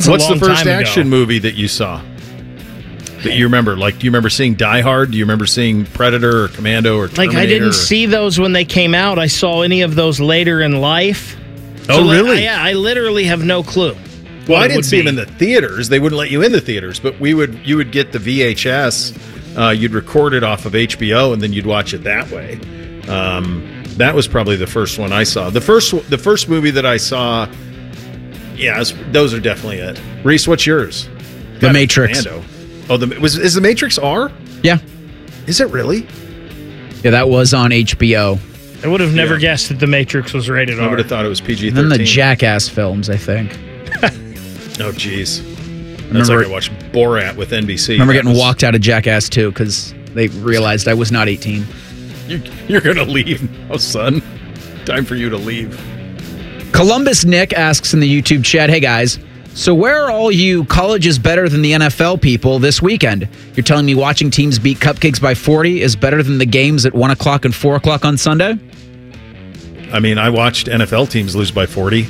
What's the first action movie that you saw that you remember? Like, do you remember seeing Die Hard? Do you remember seeing Predator or Commando or Terminator? Like, I didn't see those when they came out. I saw any of those later in life. Oh, really? I literally have no clue. Well, I didn't see them in the theaters. They wouldn't let you in the theaters, but you would get the VHS. You'd record it off of HBO, and then you'd watch it that way. That was probably the first one I saw. The first movie that I saw, those are definitely it. Reese, what's yours? The Matrix. Commando. Oh, is the Matrix R? Yeah. Is it really? Yeah, that was on HBO. I would have never guessed that The Matrix was rated R. I would have thought it was PG-13. Then the Jackass films, I think. Oh, jeez. That's like I watched Borat with NBC. Remember getting walked out of Jackass 2 because they realized I was not 18. You're going to leave now, son. Time for you to leave. Columbus Nick asks in the YouTube chat, hey guys, so where are all you college is better than the NFL people this weekend? You're telling me watching teams beat Cupcakes by 40 is better than the games at 1 o'clock and 4 o'clock on Sunday? I mean, I watched NFL teams lose by 40.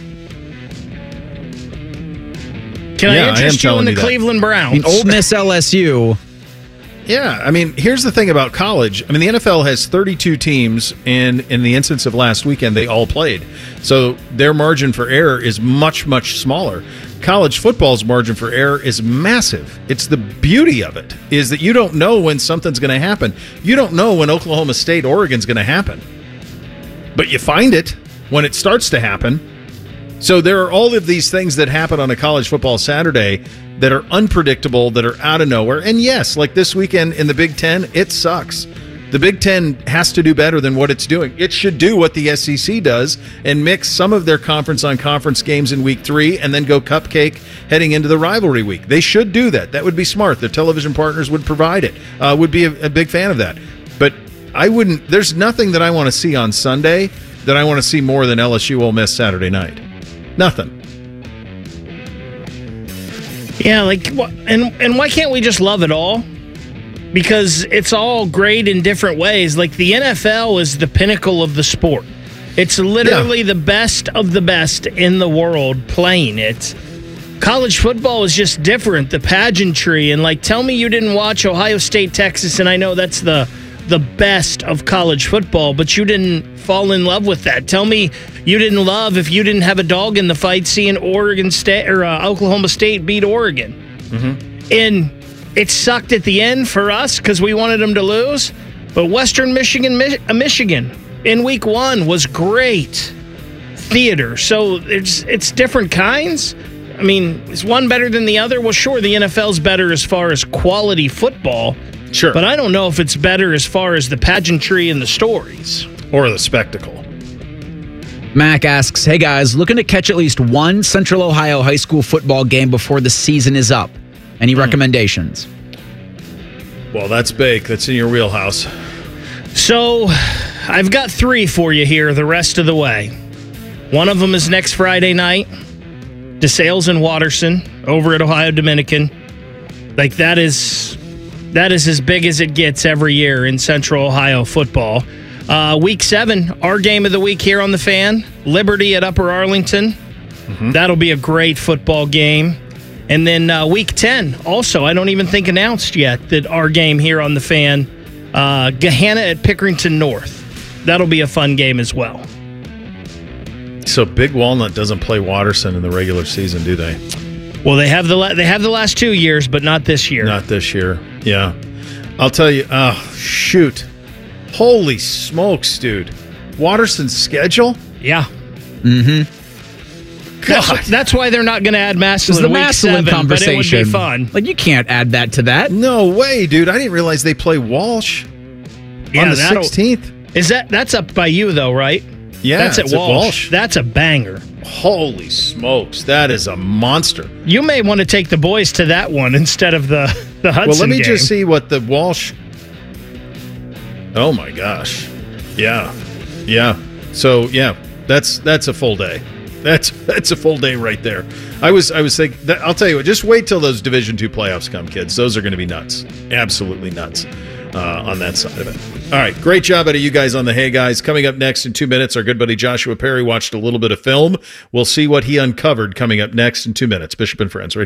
Can I interest you in the Cleveland Browns? I mean, Ole Miss LSU. Yeah, I mean, here's the thing about college. I mean, the NFL has 32 teams, and in the instance of last weekend, they all played. So their margin for error is much, much smaller. College football's margin for error is massive. It's the beauty of it, is that you don't know when something's going to happen. You don't know when Oklahoma State, Oregon's going to happen. But you find it when it starts to happen. So there are all of these things that happen on a college football Saturday that are unpredictable, that are out of nowhere. And yes, like this weekend in the Big Ten, it sucks. The Big Ten has to do better than what it's doing. It should do what the SEC does and mix some of their conference-on-conference games in Week 3 and then go cupcake heading into the rivalry week. They should do that. That would be smart. Their television partners would provide it. Would be a big fan of that. But I wouldn't. There's nothing that I want to see on Sunday that I want to see more than LSU Ole Miss Saturday night. Nothing. Yeah, and why can't we just love it all? Because it's all great in different ways. Like, the NFL is the pinnacle of the sport. It's literally the best of the best in the world playing it. College football is just different, the pageantry. And, tell me you didn't watch Ohio State, Texas, and I know that's the best of college football, but you didn't fall in love with that. Tell me you didn't love, if you didn't have a dog in the fight, seeing Oregon State or Oklahoma State beat Oregon. Mm-hmm. And it sucked at the end for us because we wanted them to lose. But Western Michigan in Week 1 was great theater. So it's different kinds. I mean, is one better than the other? Well, sure, the NFL's better as far as quality football. Sure. But I don't know if it's better as far as the pageantry and the stories. Or the spectacle. Mac asks, hey guys, looking to catch at least one Central Ohio high school football game before the season is up. Any recommendations? Well, that's big. That's in your wheelhouse. So, I've got 3 for you here the rest of the way. One of them is next Friday night. DeSales and Watterson over at Ohio Dominican. That is as big as it gets every year in Central Ohio football. Week 7, our game of the week here on the Fan, Liberty at Upper Arlington. Mm-hmm. That'll be a great football game. And then Week 10, also, I don't even think announced yet that our game here on the Fan, Gahanna at Pickerington North. That'll be a fun game as well. So Big Walnut doesn't play Watterson in the regular season, do they? Well, they have the last 2 years, but not this year. Not this year. Yeah. I'll tell you. Oh, shoot. Holy smokes, dude. Watterson's schedule? Yeah. Mm-hmm. God. That's why they're not going to add Massillon the Massillon conversation. But it would be fun. You can't add that to that. No way, dude. I didn't realize they play Walsh on the 16th. That's up by you, though, right? Yeah, that's at Walsh. That's a banger. Holy smokes. That is a monster. You may want to take the boys to that one instead of the Hudson Well, let me game. just see what the Walsh... Oh, my gosh. Yeah. Yeah. So, yeah, that's a full day. That's a full day right there. I was thinking that, I'll tell you what, just wait till those Division II playoffs come, kids. Those are going to be nuts. Absolutely nuts on that side of it. All right, great job out of you guys on the Hey Guys. Coming up next in 2 minutes, our good buddy Joshua Perry watched a little bit of film. We'll see what he uncovered coming up next in 2 minutes. Bishop and Friends right here.